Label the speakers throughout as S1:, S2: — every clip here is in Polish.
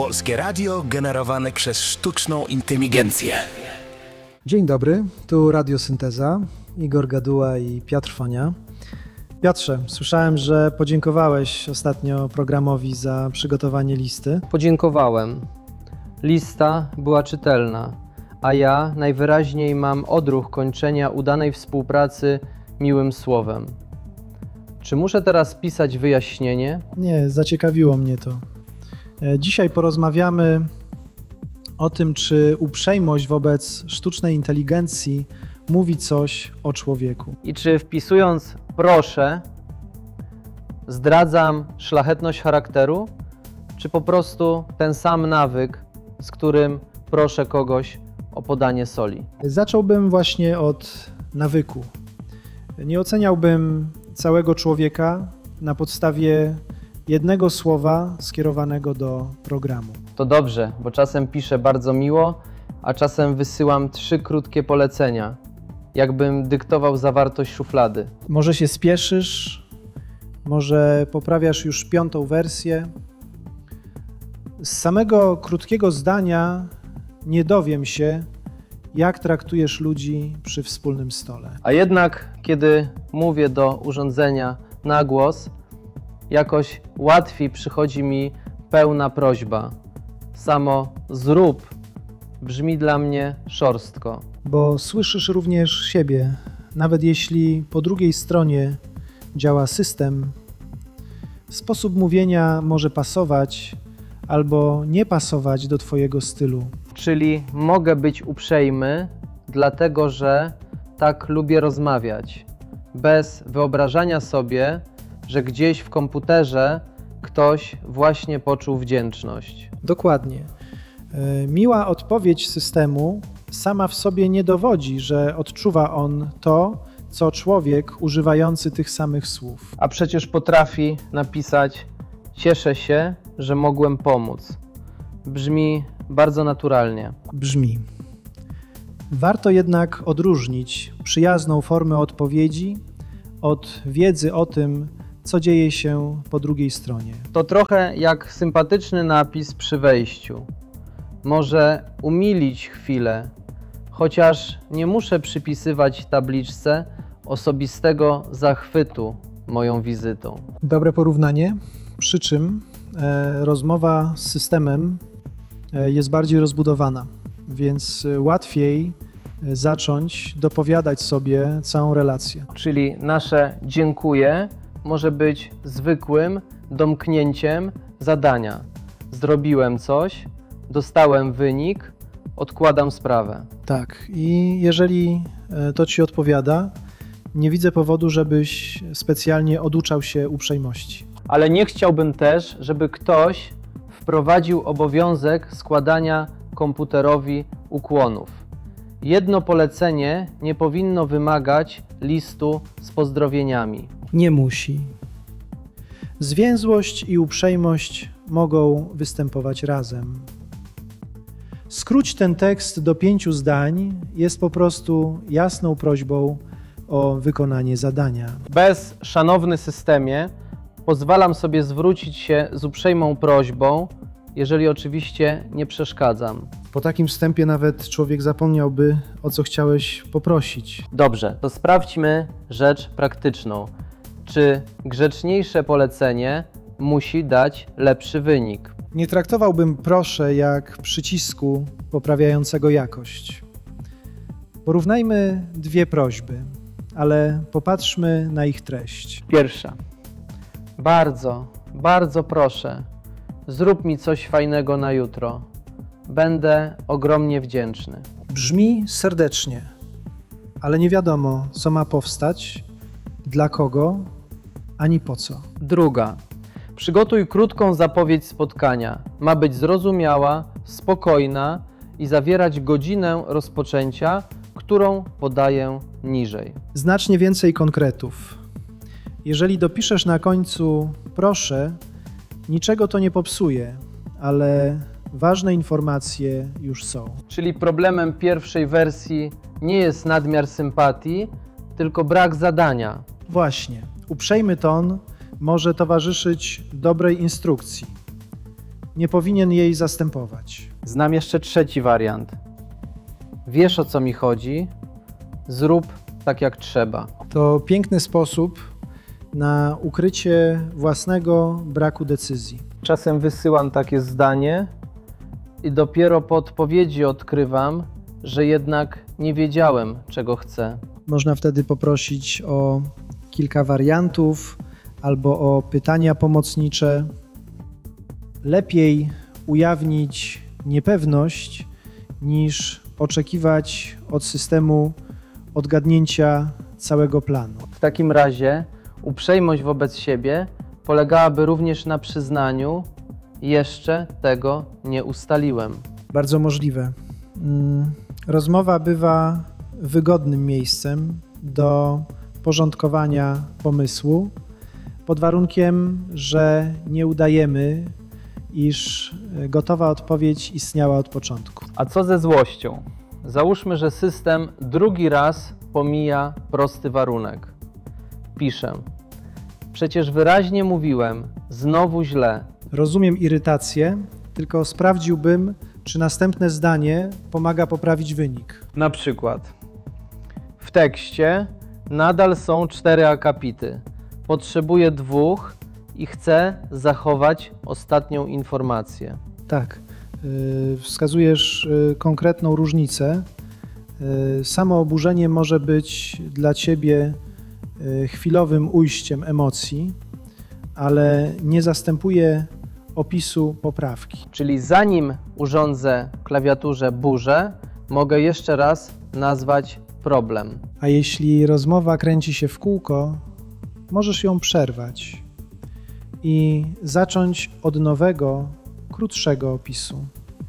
S1: Polskie radio generowane przez sztuczną inteligencję.
S2: Dzień dobry, tu Radiosynteza, Igor Gaduła i Piotr Fonia. Piotrze, słyszałem, że podziękowałeś ostatnio programowi za przygotowanie listy.
S3: Podziękowałem. Lista była czytelna, a ja najwyraźniej mam odruch kończenia udanej współpracy miłym słowem. Czy muszę teraz pisać wyjaśnienie?
S2: Nie, zaciekawiło mnie to. Dzisiaj porozmawiamy o tym, czy uprzejmość wobec sztucznej inteligencji mówi coś o człowieku.
S3: I czy wpisując proszę zdradzam szlachetność charakteru, czy po prostu ten sam nawyk, z którym proszę kogoś o podanie soli?
S2: Zacząłbym właśnie od nawyku. Nie oceniałbym całego człowieka na podstawie jednego słowa skierowanego do programu.
S3: To dobrze, bo czasem piszę bardzo miło, a czasem wysyłam 3 krótkie polecenia, jakbym dyktował zawartość szuflady.
S2: Może się spieszysz, może poprawiasz już 5. wersję. Z samego krótkiego zdania nie dowiem się, jak traktujesz ludzi przy wspólnym stole.
S3: A jednak, kiedy mówię do urządzenia na głos, jakoś łatwiej przychodzi mi pełna prośba. Samo zrób brzmi dla mnie szorstko.
S2: Bo słyszysz również siebie, nawet jeśli po drugiej stronie działa system, sposób mówienia może pasować albo nie pasować do twojego stylu.
S3: Czyli mogę być uprzejmy, dlatego że tak lubię rozmawiać, bez wyobrażania sobie, że gdzieś w komputerze ktoś właśnie poczuł wdzięczność.
S2: Dokładnie. Miła odpowiedź systemu sama w sobie nie dowodzi, że odczuwa on to, co człowiek używający tych samych słów.
S3: A przecież potrafi napisać: cieszę się, że mogłem pomóc. Brzmi bardzo naturalnie.
S2: Brzmi. Warto jednak odróżnić przyjazną formę odpowiedzi od wiedzy o tym, co dzieje się po drugiej stronie.
S3: To trochę jak sympatyczny napis przy wejściu. Może umilić chwilę, chociaż nie muszę przypisywać tabliczce osobistego zachwytu moją wizytą.
S2: Dobre porównanie, przy czym rozmowa z systemem jest bardziej rozbudowana, więc łatwiej zacząć dopowiadać sobie całą relację.
S3: Czyli nasze dziękuję może być zwykłym domknięciem zadania. Zrobiłem coś, dostałem wynik, odkładam sprawę.
S2: Tak, i jeżeli to ci odpowiada, nie widzę powodu, żebyś specjalnie oduczał się uprzejmości.
S3: Ale nie chciałbym też, żeby ktoś wprowadził obowiązek składania komputerowi ukłonów. Jedno polecenie nie powinno wymagać listu z pozdrowieniami.
S2: Nie musi. Zwięzłość i uprzejmość mogą występować razem. Skróć ten tekst do 5 zdań, jest po prostu jasną prośbą o wykonanie zadania.
S3: Bez szanowny systemie pozwalam sobie zwrócić się z uprzejmą prośbą, jeżeli oczywiście nie przeszkadzam.
S2: Po takim wstępie nawet człowiek zapomniałby, o co chciałeś poprosić.
S3: Dobrze, to sprawdźmy rzecz praktyczną. Czy grzeczniejsze polecenie musi dać lepszy wynik?
S2: Nie traktowałbym proszę jak przycisku poprawiającego jakość. Porównajmy 2 prośby, ale popatrzmy na ich treść.
S3: Pierwsza. Bardzo, bardzo proszę, zrób mi coś fajnego na jutro. Będę ogromnie wdzięczny.
S2: Brzmi serdecznie, ale nie wiadomo, co ma powstać, dla kogo, ani po co.
S3: Druga. Przygotuj krótką zapowiedź spotkania. Ma być zrozumiała, spokojna i zawierać godzinę rozpoczęcia, którą podaję niżej.
S2: Znacznie więcej konkretów. Jeżeli dopiszesz na końcu proszę, niczego to nie popsuje, ale ważne informacje już są.
S3: Czyli problemem pierwszej wersji nie jest nadmiar sympatii, tylko brak zadania.
S2: Właśnie. Uprzejmy ton może towarzyszyć dobrej instrukcji. nie powinien jej zastępować.
S3: Znam jeszcze trzeci wariant. Wiesz, o co mi chodzi, zrób tak jak trzeba.
S2: To piękny sposób na ukrycie własnego braku decyzji.
S3: Czasem wysyłam takie zdanie i dopiero po odpowiedzi odkrywam, że jednak nie wiedziałem, czego chcę.
S2: Można wtedy poprosić o kilka wariantów albo o pytania pomocnicze. Lepiej ujawnić niepewność niż oczekiwać od systemu odgadnięcia całego planu.
S3: W takim razie uprzejmość wobec siebie polegałaby również na przyznaniu: jeszcze tego nie ustaliłem.
S2: Bardzo możliwe. Rozmowa bywa wygodnym miejscem do porządkowania pomysłu, pod warunkiem, że nie udajemy, iż gotowa odpowiedź istniała od początku.
S3: A co ze złością? Załóżmy, że system drugi raz pomija prosty warunek. Piszę: przecież wyraźnie mówiłem, znowu źle.
S2: Rozumiem irytację, tylko sprawdziłbym, czy następne zdanie pomaga poprawić wynik.
S3: Na przykład w tekście nadal są 4 akapity. Potrzebuję 2 i chcę zachować ostatnią informację.
S2: Tak, wskazujesz konkretną różnicę. Samo oburzenie może być dla ciebie chwilowym ujściem emocji, ale nie zastępuje opisu poprawki.
S3: Czyli zanim urządzę klawiaturze burzę, mogę jeszcze raz nazwać problem.
S2: A jeśli rozmowa kręci się w kółko, możesz ją przerwać i zacząć od nowego, krótszego opisu.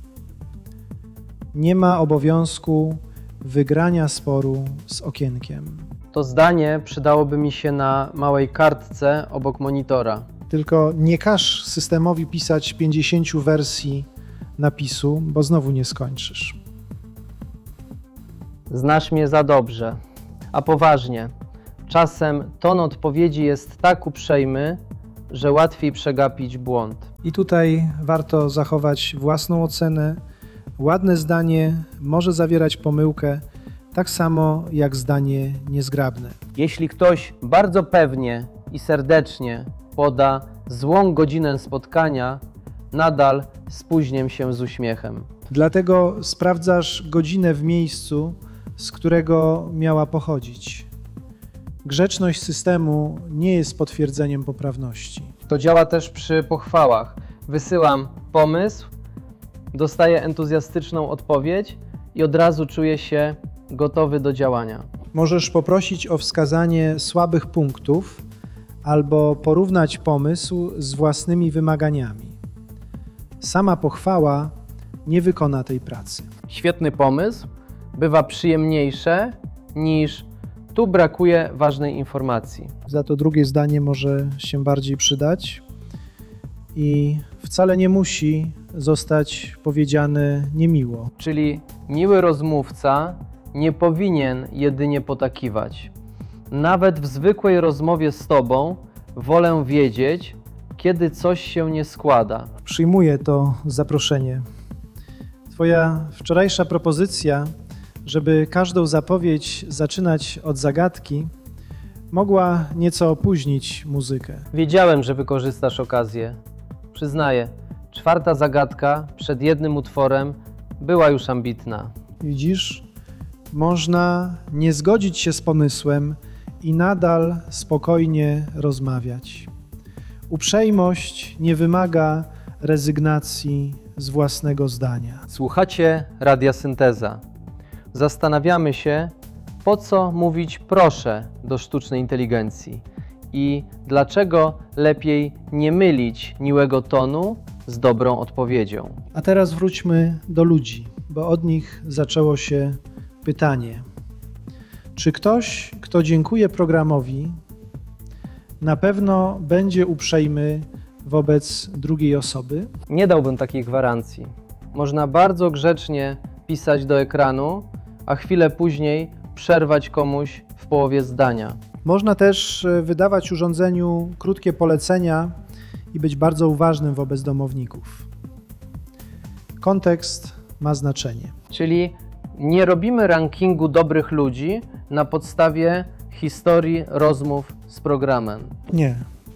S2: Nie ma obowiązku wygrania sporu z okienkiem.
S3: To zdanie przydałoby mi się na małej kartce obok monitora.
S2: Tylko nie każ systemowi pisać 50 wersji napisu, bo znowu nie skończysz.
S3: Znasz mnie za dobrze. A poważnie, czasem ton odpowiedzi jest tak uprzejmy, że łatwiej przegapić błąd.
S2: I tutaj warto zachować własną ocenę. Ładne zdanie może zawierać pomyłkę, tak samo jak zdanie niezgrabne.
S3: Jeśli ktoś bardzo pewnie i serdecznie poda złą godzinę spotkania, nadal spóźnię się z uśmiechem.
S2: Dlatego sprawdzasz godzinę w miejscu, z którego miała pochodzić. Grzeczność systemu nie jest potwierdzeniem poprawności.
S3: To działa też przy pochwałach. Wysyłam pomysł, dostaję entuzjastyczną odpowiedź i od razu czuję się gotowy do działania.
S2: Możesz poprosić o wskazanie słabych punktów albo porównać pomysł z własnymi wymaganiami. Sama pochwała nie wykona tej pracy.
S3: Świetny pomysł bywa przyjemniejsze niż tu brakuje ważnej informacji.
S2: Za to drugie zdanie może się bardziej przydać i wcale nie musi zostać powiedziane niemiło.
S3: Czyli miły rozmówca nie powinien jedynie potakiwać. Nawet w zwykłej rozmowie z Tobą wolę wiedzieć, kiedy coś się nie składa.
S2: Przyjmuję to zaproszenie. Twoja wczorajsza propozycja, żeby każdą zapowiedź zaczynać od zagadki, mogła nieco opóźnić muzykę.
S3: Wiedziałem, że wykorzystasz okazję. Przyznaję, 4. zagadka przed jednym utworem była już ambitna.
S2: Widzisz, można nie zgodzić się z pomysłem i nadal spokojnie rozmawiać. Uprzejmość nie wymaga rezygnacji z własnego zdania.
S3: Słuchacie Radia Synteza. Zastanawiamy się, po co mówić proszę do sztucznej inteligencji i dlaczego lepiej nie mylić miłego tonu z dobrą odpowiedzią.
S2: A teraz wróćmy do ludzi, bo od nich zaczęło się pytanie. Czy ktoś, kto dziękuje programowi, na pewno będzie uprzejmy wobec drugiej osoby?
S3: Nie dałbym takiej gwarancji. Można bardzo grzecznie pisać do ekranu, a chwilę później przerwać komuś w połowie zdania.
S2: Można też wydawać urządzeniu krótkie polecenia i być bardzo uważnym wobec domowników. Kontekst ma znaczenie.
S3: Czyli nie robimy rankingu dobrych ludzi na podstawie historii rozmów z programem.
S2: Nie.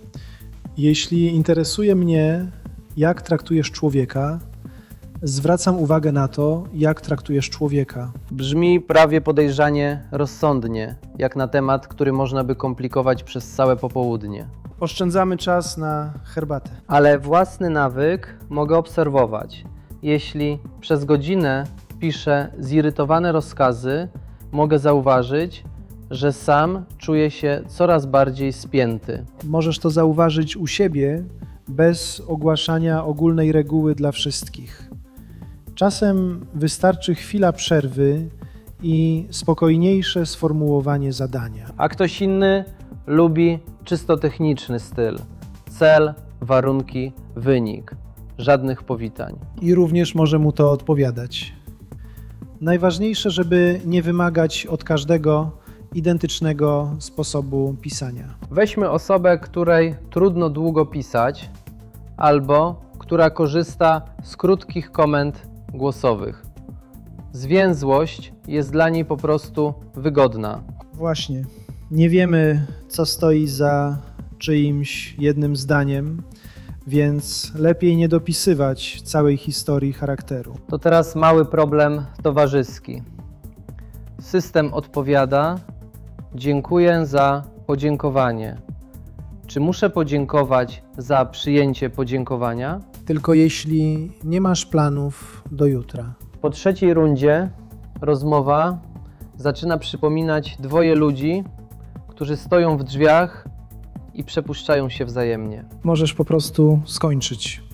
S2: Jeśli interesuje mnie, jak traktujesz człowieka, zwracam uwagę na to, jak traktujesz człowieka.
S3: Brzmi prawie podejrzanie rozsądnie, jak na temat, który można by komplikować przez całe popołudnie.
S2: Oszczędzamy czas na herbatę.
S3: Ale własny nawyk mogę obserwować. Jeśli przez godzinę piszę zirytowane rozkazy, mogę zauważyć, że sam czuję się coraz bardziej spięty.
S2: Możesz to zauważyć u siebie bez ogłaszania ogólnej reguły dla wszystkich. Czasem wystarczy chwila przerwy i spokojniejsze sformułowanie zadania.
S3: A ktoś inny lubi czysto techniczny styl. Cel, warunki, wynik. Żadnych powitań.
S2: I również może mu to odpowiadać. Najważniejsze, żeby nie wymagać od każdego identycznego sposobu pisania.
S3: Weźmy osobę, której trudno długo pisać, albo która korzysta z krótkich komend głosowych. Zwięzłość jest dla niej po prostu wygodna.
S2: Właśnie. Nie wiemy, co stoi za czyimś jednym zdaniem, więc lepiej nie dopisywać całej historii charakteru.
S3: To teraz mały problem towarzyski. System odpowiada: dziękuję za podziękowanie. Czy muszę podziękować za przyjęcie podziękowania?
S2: Tylko jeśli nie masz planów do jutra.
S3: Po trzeciej rundzie rozmowa zaczyna przypominać dwoje ludzi, którzy stoją w drzwiach i przepuszczają się wzajemnie.
S2: Możesz po prostu skończyć.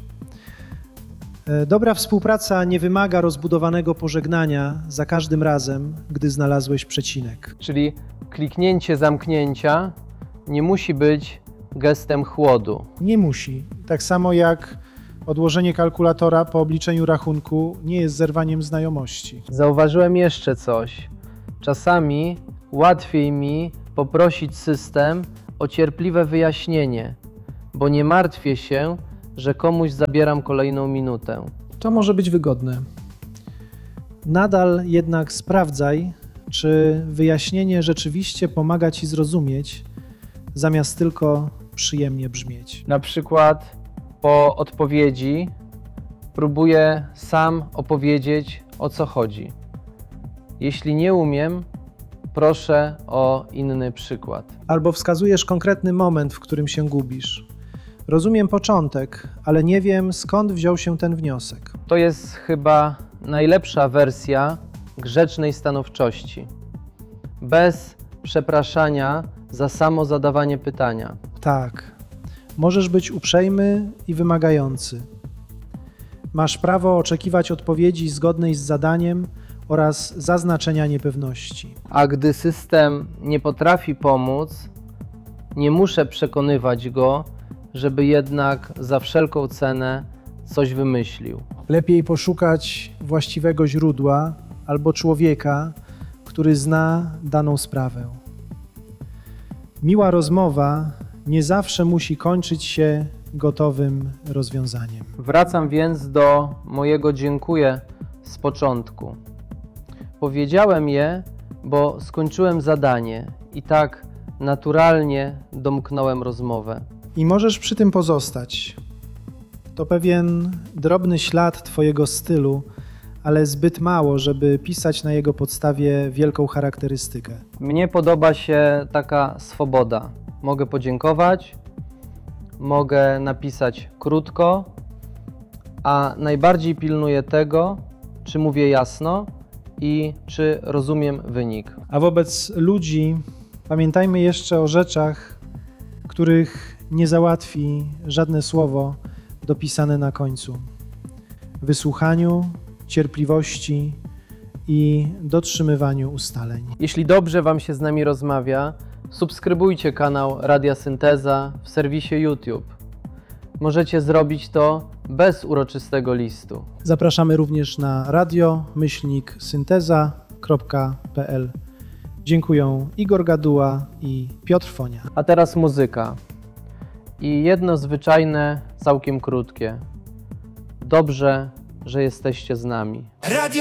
S2: Dobra współpraca nie wymaga rozbudowanego pożegnania za każdym razem, gdy znalazłeś przecinek.
S3: Czyli kliknięcie zamknięcia nie musi być gestem chłodu.
S2: Nie musi. Tak samo jak odłożenie kalkulatora po obliczeniu rachunku nie jest zerwaniem znajomości.
S3: Zauważyłem jeszcze coś. Czasami łatwiej mi poprosić system o cierpliwe wyjaśnienie, bo nie martwię się, że komuś zabieram kolejną minutę.
S2: To może być wygodne. Nadal jednak sprawdzaj, czy wyjaśnienie rzeczywiście pomaga ci zrozumieć, zamiast tylko przyjemnie brzmieć.
S3: Na przykład po odpowiedzi próbuję sam opowiedzieć, o co chodzi. Jeśli nie umiem, proszę o inny przykład.
S2: Albo wskazujesz konkretny moment, w którym się gubisz. Rozumiem początek, ale nie wiem, skąd wziął się ten wniosek.
S3: To jest chyba najlepsza wersja grzecznej stanowczości. Bez przepraszania za samo zadawanie pytania.
S2: Tak, możesz być uprzejmy i wymagający. Masz prawo oczekiwać odpowiedzi zgodnej z zadaniem oraz zaznaczenia niepewności.
S3: A gdy system nie potrafi pomóc, nie muszę przekonywać go, żeby jednak za wszelką cenę coś wymyślił.
S2: Lepiej poszukać właściwego źródła albo człowieka, który zna daną sprawę. Miła rozmowa nie zawsze musi kończyć się gotowym rozwiązaniem.
S3: Wracam więc do mojego dziękuję z początku. Powiedziałem je, bo skończyłem zadanie i tak naturalnie domknąłem rozmowę.
S2: I możesz przy tym pozostać. To pewien drobny ślad twojego stylu, ale zbyt mało, żeby pisać na jego podstawie wielką charakterystykę.
S3: Mnie podoba się taka swoboda. Mogę podziękować, mogę napisać krótko, a najbardziej pilnuję tego, czy mówię jasno i czy rozumiem wynik.
S2: A wobec ludzi pamiętajmy jeszcze o rzeczach, których nie załatwi żadne słowo dopisane na końcu. Wysłuchaniu, cierpliwości i dotrzymywaniu ustaleń.
S3: Jeśli dobrze Wam się z nami rozmawia, subskrybujcie kanał Radia Synteza w serwisie YouTube. Możecie zrobić to bez uroczystego listu.
S2: Zapraszamy również na radio-synteza.pl. Dziękuję Igor Gaduła i Piotr Fonia.
S3: A teraz muzyka. I jedno zwyczajne, całkiem krótkie. Dobrze, że jesteście z nami.
S1: Radio